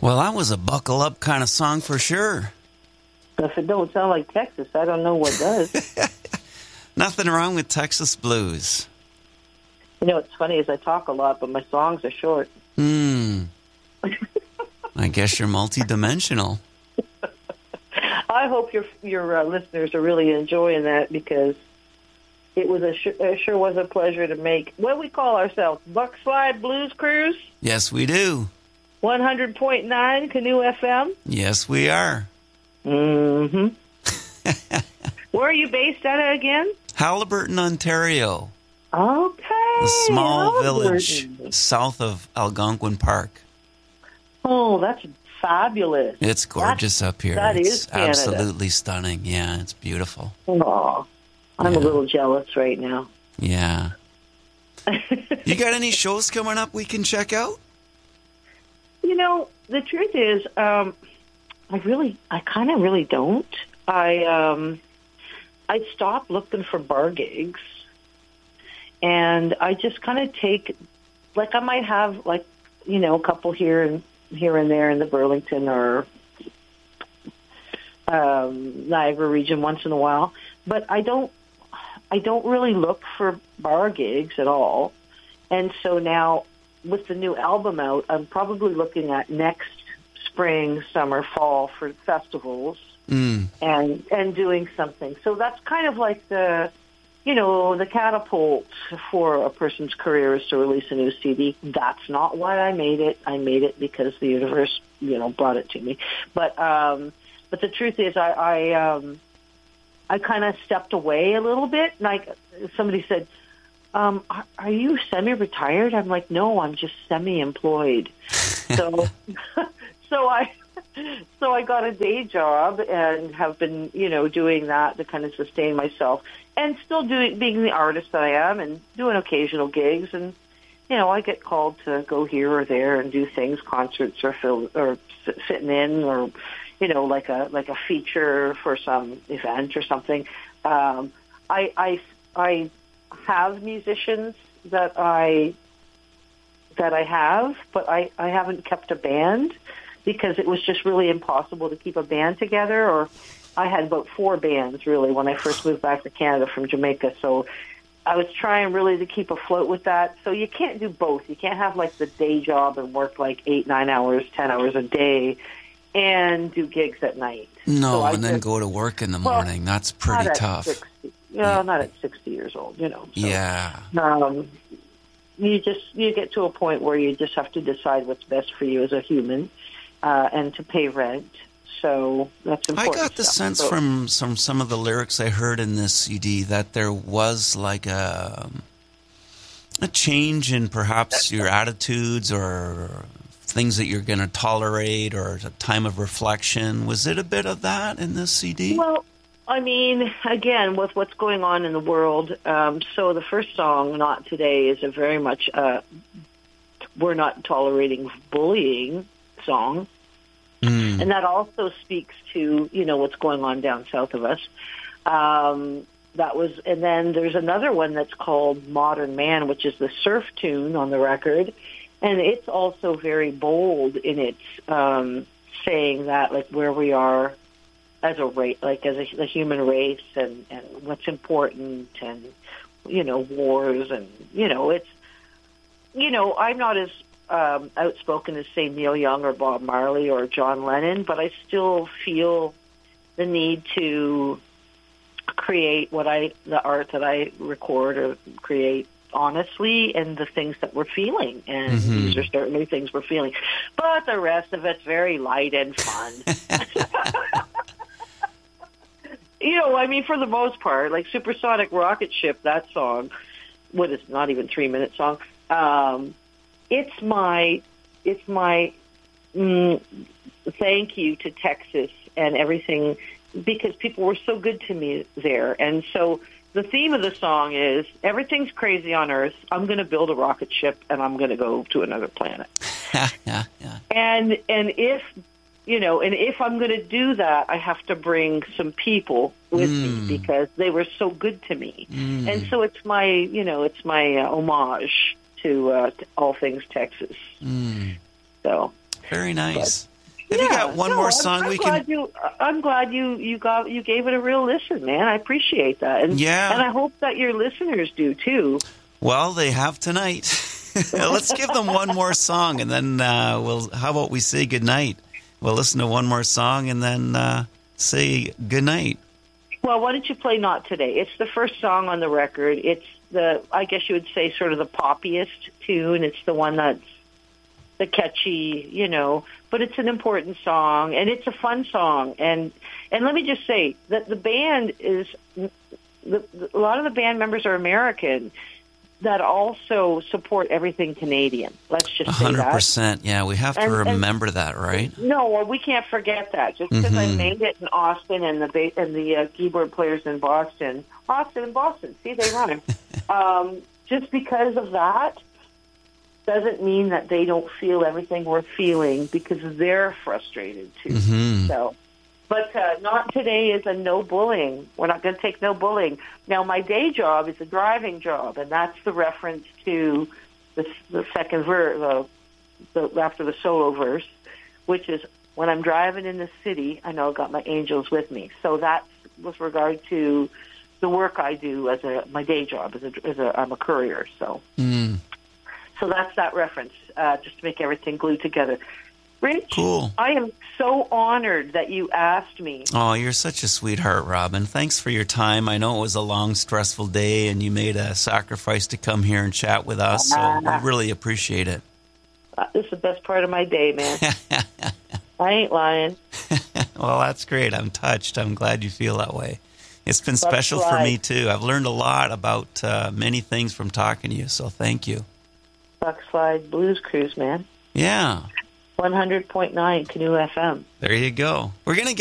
Well, that was a buckle up kind of song for sure. If it don't sound like Texas, I don't know what does. Nothing wrong with Texas blues. You know, what's funny is I talk a lot, but my songs are short. I guess you're multidimensional. I hope your listeners are really enjoying that, because it was it sure was a pleasure to make what we call ourselves, Buckslide Blues Cruise. Yes, we do. 100.9 Canoe FM. Yes, we are. Mm-hmm. Where are you based at again? Haliburton, Ontario. Okay. A small Haliburton. village south of Algonquin Park. Oh, that's fabulous. It's gorgeous up here. That it's is Canada. Absolutely stunning. Yeah, it's beautiful. Oh, I'm a little jealous right now. Yeah. You got any shows coming up we can check out? You know, the truth is, I kind of really don't. I stopped looking for bar gigs, and I just kind of take, like, I might have, like, you know, a couple here and there in the Burlington or Niagara region once in a while, but I don't really look for bar gigs at all. And so now, with the new album out, I'm probably looking at next spring, summer, fall for festivals and doing something. So that's kind of like the catapult for a person's career is to release a new CD. That's not why I made it. I made it because the universe, brought it to me. But the truth is, I kind of stepped away a little bit. Like somebody said, are you semi-retired? I'm like, no, I'm just semi-employed. So I got a day job and have been, doing that to kind of sustain myself, and still being the artist that I am and doing occasional gigs. And, I get called to go here or there and do things, concerts or sitting in, or, like a feature for some event or something. I have musicians that I have, but I haven't kept a band because it was just really impossible to keep a band together. Or I had about 4 bands really when I first moved back to Canada from Jamaica. So I was trying really to keep afloat with that. So you can't do both. You can't have like the day job and work like 8, 9 hours, 10 hours a day and do gigs at night. No, so then go to work in the morning. That's pretty tough. 60. Not at 60 years old, So, yeah. You get to a point where you just have to decide what's best for you as a human, and to pay rent. So that's important. I got the sense from some of the lyrics I heard in this CD that there was like a change in perhaps your attitudes or things that you're going to tolerate, or a time of reflection. Was it a bit of that in this CD? Well, I mean, again, with what's going on in the world, so the first song, Not Today, is a very much we're not tolerating bullying song. And that also speaks to, what's going on down south of us. And then there's another one that's called Modern Man, which is the surf tune on the record. And it's also very bold in its saying that, like, where we are as a race, like as a human race, and what's important, and wars, and it's I'm not as outspoken as, say, Neil Young or Bob Marley or John Lennon, but I still feel the need to create the art that I record or create honestly, and the things that we're feeling, and these are certainly things we're feeling, but the rest of it's very light and fun. For the most part, like Supersonic Rocket Ship, that song, what is not even 3-minute song, it's my thank you to Texas and everything, because people were so good to me there. And so the theme of the song is, everything's crazy on Earth. I'm going to build a rocket ship and I'm going to go to another planet. Yeah. And if I'm going to do that, I have to bring some people with me, because they were so good to me. And so it's my homage to all things Texas. So very nice. Have you got one more song we can? I'm glad you gave it a real listen, man. I appreciate that, and I hope that your listeners do too. Well, they have tonight. Let's give them one more song, and then how about we say goodnight? We'll listen to one more song, and then say goodnight. Well, why don't you play Not Today? It's the first song on the record. It's I guess you would say, sort of the poppiest tune. It's the one that's the catchy, but it's an important song, and it's a fun song. And let me just say that the band is, a lot of the band members are American that also support everything Canadian. Let's just say 100%. Yeah, we have to remember that, right? No, well, we can't forget that. Just because I made it in Austin and the keyboard players in Boston. Austin and Boston, see, they rhyme. Just because of that doesn't mean that they don't feel everything we're feeling, because they're frustrated too. Mm-hmm. So, but Not Today is a no bullying. We're not going to take no bullying. Now, my day job is a driving job, and that's the reference to the second verse, after the solo verse, which is, when I'm driving in the city, I know I've got my angels with me. So that's with regard to the work I do as my day job. I'm a courier. So. So that's that reference, just to make everything glued together. Rich, cool. I am so honored that you asked me. Oh, you're such a sweetheart, Robin. Thanks for your time. I know it was a long, stressful day, and you made a sacrifice to come here and chat with us, so we really appreciate it. This is the best part of my day, man. I ain't lying. Well, that's great. I'm touched. I'm glad you feel that way. It's been special for me, too. I've learned a lot about many things from talking to you, so thank you. Buckslide Blues Cruise, man. Yeah. 100.9 Canoe FM. There you go. We're going to